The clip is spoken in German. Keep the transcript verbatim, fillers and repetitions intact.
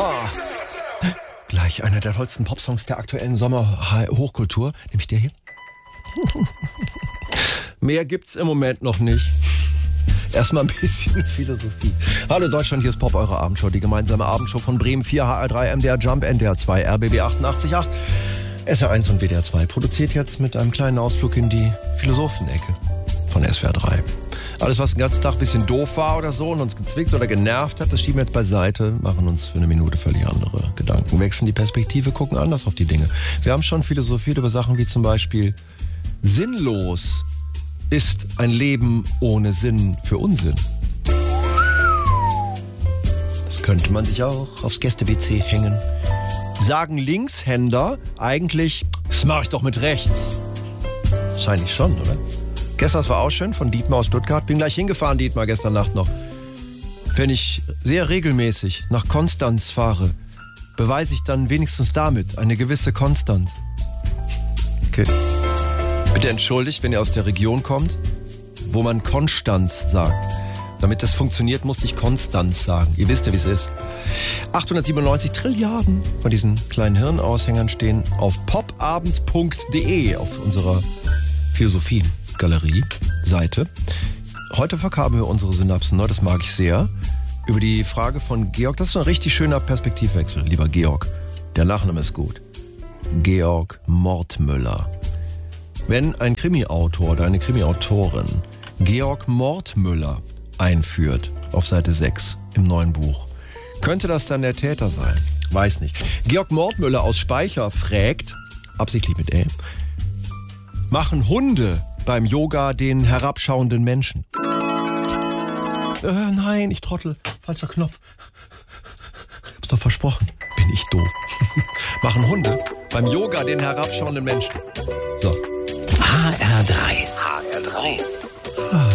Ha. Gleich einer der tollsten Popsongs der aktuellen Sommer-Hochkultur, nämlich der hier. Mehr gibt's im Moment noch nicht. Erstmal ein bisschen Philosophie. Hallo Deutschland, hier ist Pop, eure Abendshow. Die gemeinsame Abendshow von Bremen vier, H R drei, M D R Jump, N D R zwei, R B B achtundachtzig Komma acht, S R eins und W D R zwei. Produziert jetzt mit einem kleinen Ausflug in die Philosophenecke von S W R drei. Alles, was den ganzen Tag ein bisschen doof war oder so und uns gezwickt oder genervt hat, das schieben wir jetzt beiseite, machen uns für eine Minute völlig andere Gedanken, wechseln die Perspektive, gucken anders auf die Dinge. Wir haben schon philosophiert über Sachen wie zum Beispiel: sinnlos ist ein Leben ohne Sinn für Unsinn. Das könnte man sich auch aufs Gäste-W C hängen. Sagen Linkshänder eigentlich, das mache ich doch mit rechts? Wahrscheinlich schon, oder? Gestern war auch schön von Dietmar aus Stuttgart. Bin gleich hingefahren, Dietmar, gestern Nacht noch. Wenn ich sehr regelmäßig nach Konstanz fahre, beweise ich dann wenigstens damit eine gewisse Konstanz. Okay. Bitte entschuldigt, wenn ihr aus der Region kommt, wo man Konstanz sagt. Damit das funktioniert, musste ich Konstanz sagen. Ihr wisst ja, wie es ist. achthundertsiebenundneunzig Trilliarden von diesen kleinen Hirnaushängern stehen auf popabends punkt de auf unserer Philosophie-Galerie-Seite. Heute verkamen wir unsere Synapsen, ne? Das mag ich sehr. Über die Frage von Georg, das ist ein richtig schöner Perspektivwechsel, lieber Georg. Der Nachname ist gut. Georg Mortmüller. Wenn ein Krimi-Autor oder eine Krimi-Autorin Georg Mortmüller einführt auf Seite sechs im neuen Buch, könnte das dann der Täter sein? Weiß nicht. Georg Mortmüller aus Speicher fragt, absichtlich mit Ä, machen Hunde beim Yoga den herabschauenden Menschen? Äh, nein, ich trottel. Falscher Knopf. Ich hab's doch versprochen. Bin ich doof. Machen Hunde beim Yoga den herabschauenden Menschen? So. H R drei. H R drei.